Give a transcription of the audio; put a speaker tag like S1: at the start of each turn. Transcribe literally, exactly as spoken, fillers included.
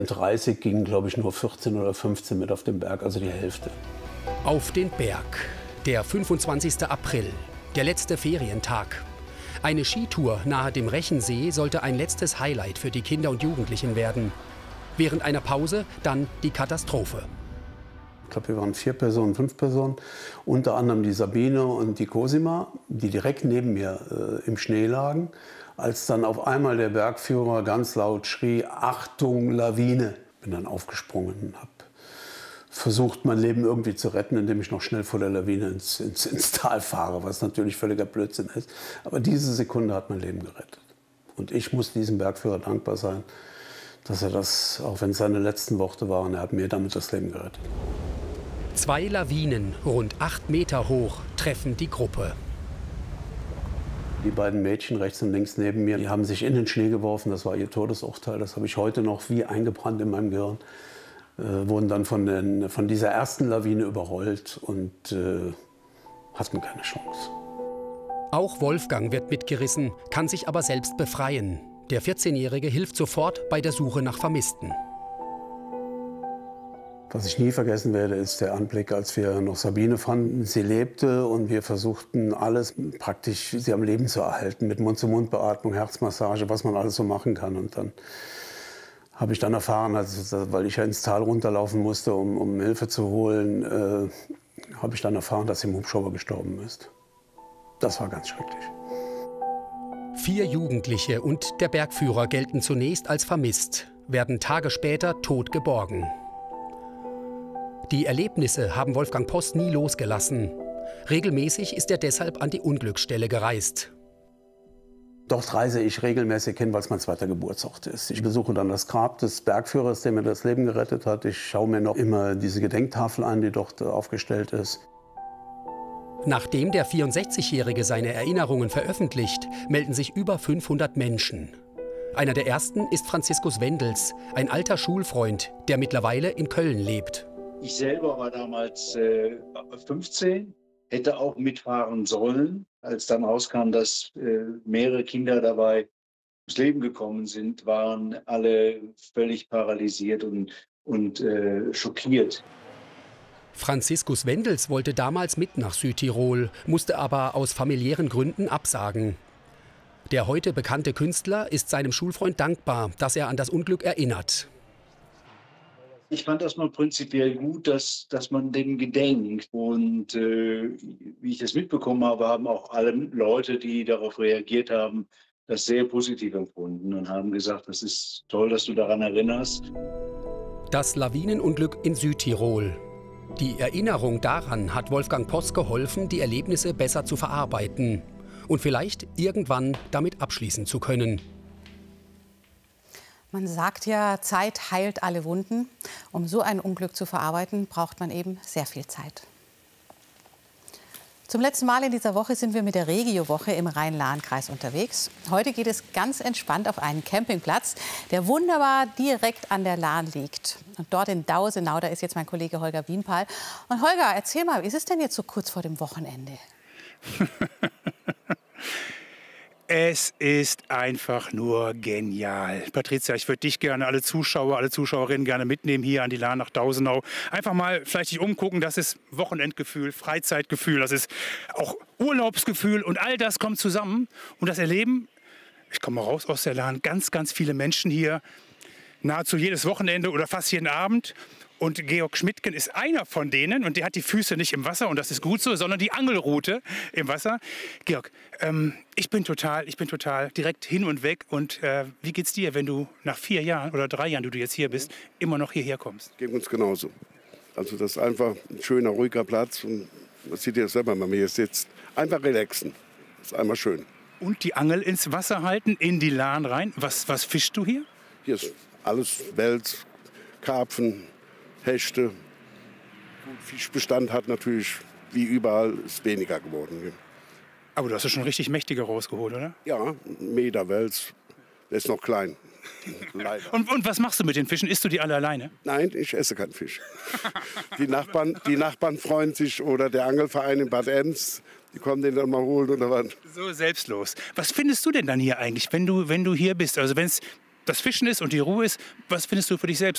S1: dreißig gingen, glaube ich, nur vierzehn oder fünfzehn mit auf den Berg, also die Hälfte.
S2: Auf den Berg. Der fünfundzwanzigste April, der letzte Ferientag. Eine Skitour nahe dem Rechensee sollte ein letztes Highlight für die Kinder und Jugendlichen werden. Während einer Pause dann die Katastrophe.
S1: Ich glaube, wir waren vier Personen, fünf Personen. Unter anderem die Sabine und die Cosima, die direkt neben mir äh, im Schnee lagen. Als dann auf einmal der Bergführer ganz laut schrie, Achtung, Lawine. Bin dann aufgesprungen und habe versucht, mein Leben irgendwie zu retten, indem ich noch schnell vor der Lawine ins, ins, ins Tal fahre, was natürlich völliger Blödsinn ist. Aber diese Sekunde hat mein Leben gerettet. Und ich muss diesem Bergführer dankbar sein, dass er das, auch wenn es seine letzten Worte waren, er hat mir damit das Leben gerettet.
S2: Zwei Lawinen, rund acht Meter hoch, treffen die Gruppe.
S1: Die beiden Mädchen rechts und links neben mir, die haben sich in den Schnee geworfen. Das war ihr Todesurteil. Das habe ich heute noch wie eingebrannt in meinem Gehirn. Äh, wurden dann von, den, von dieser ersten Lawine überrollt und äh, hatten keine Chance.
S2: Auch Wolfgang wird mitgerissen, kann sich aber selbst befreien. Der vierzehnjährige hilft sofort bei der Suche nach Vermissten.
S1: Was ich nie vergessen werde, ist der Anblick, als wir noch Sabine fanden. Sie lebte und wir versuchten alles praktisch, sie am Leben zu erhalten, mit Mund-zu-Mund-Beatmung, Herzmassage, was man alles so machen kann. Und dann habe ich dann erfahren, also, weil ich ja ins Tal runterlaufen musste, um, um Hilfe zu holen, äh, habe ich dann erfahren, dass sie im Hubschrauber gestorben ist. Das war ganz schrecklich.
S2: Vier Jugendliche und der Bergführer gelten zunächst als vermisst, werden Tage später tot geborgen. Die Erlebnisse haben Wolfgang Poss nie losgelassen. Regelmäßig ist er deshalb an die Unglücksstelle gereist.
S1: Dort reise ich regelmäßig hin, weil es mein zweiter Geburtsort ist. Ich besuche dann das Grab des Bergführers, der mir das Leben gerettet hat. Ich schaue mir noch immer diese Gedenktafel an, die dort aufgestellt ist.
S2: Nachdem der vierundsechzigjährige seine Erinnerungen veröffentlicht, melden sich über fünfhundert Menschen. Einer der ersten ist Franziskus Wendels, ein alter Schulfreund, der mittlerweile in Köln lebt.
S3: Ich selber war damals äh, fünfzehn, hätte auch mitfahren sollen. Als dann rauskam, dass äh, mehrere Kinder dabei ums Leben gekommen sind, waren alle völlig paralysiert und, und äh, schockiert.
S2: Franziskus Wendels wollte damals mit nach Südtirol, musste aber aus familiären Gründen absagen. Der heute bekannte Künstler ist seinem Schulfreund dankbar, dass er an das Unglück erinnert.
S3: Ich fand das mal prinzipiell gut, dass, dass man dem gedenkt. Und äh, wie ich das mitbekommen habe, haben auch alle Leute, die darauf reagiert haben, das sehr positiv empfunden und haben gesagt, das ist toll, dass du daran erinnerst.
S2: Das Lawinenunglück in Südtirol. Die Erinnerung daran hat Wolfgang Poss geholfen, die Erlebnisse besser zu verarbeiten und vielleicht irgendwann damit abschließen zu können.
S4: Man sagt ja, Zeit heilt alle Wunden. Um so ein Unglück zu verarbeiten, braucht man eben sehr viel Zeit. Zum letzten Mal in dieser Woche sind wir mit der Regio-Woche im Rhein-Lahn-Kreis unterwegs. Heute geht es ganz entspannt auf einen Campingplatz, der wunderbar direkt an der Lahn liegt. Und dort in Dausenau, da ist jetzt mein Kollege Holger Wienpahl. Und Holger, erzähl mal, wie ist es denn jetzt so kurz vor dem Wochenende?
S5: Es ist einfach nur genial. Patricia, ich würde dich gerne, alle Zuschauer, alle Zuschauerinnen gerne mitnehmen hier an die Lahn nach Dausenau. Einfach mal vielleicht dich umgucken, das ist Wochenendgefühl, Freizeitgefühl, das ist auch Urlaubsgefühl und all das kommt zusammen. Und das Erleben, ich komme raus aus der Lahn, ganz, ganz viele Menschen hier, nahezu jedes Wochenende oder fast jeden Abend. Und Georg Schmidtgen ist einer von denen und der hat die Füße nicht im Wasser und das ist gut so, sondern die Angelrute im Wasser. Georg, ähm, ich bin total, ich bin total direkt hin und weg. Und äh, wie geht's dir, wenn du nach vier Jahren oder drei Jahren, die du jetzt hier bist, immer noch hierher kommst?
S6: Geht uns genauso. Also das ist einfach ein schöner, ruhiger Platz und man sieht ja selber, wenn man hier sitzt. Einfach relaxen, das ist einmal schön.
S5: Und die Angel ins Wasser halten, in die Lahn rein. Was, was fischst du hier?
S6: Hier ist alles Wels, Karpfen, Hechte. Fischbestand hat natürlich, wie überall, ist weniger geworden.
S5: Aber du hast ja schon richtig mächtige rausgeholt, oder?
S6: Ja, ein Meter Wels, der ist noch klein. Leider.
S5: Und, und was machst du mit den Fischen? Isst du die alle alleine?
S6: Nein, ich esse keinen Fisch. Die Nachbarn, die Nachbarn freuen sich oder der Angelverein in Bad Ems, die kommen den dann mal holen oder was.
S5: So selbstlos. Was findest du denn dann hier eigentlich, wenn du, wenn du hier bist? Also wenn es das Fischen ist und die Ruhe ist, was findest du für dich selbst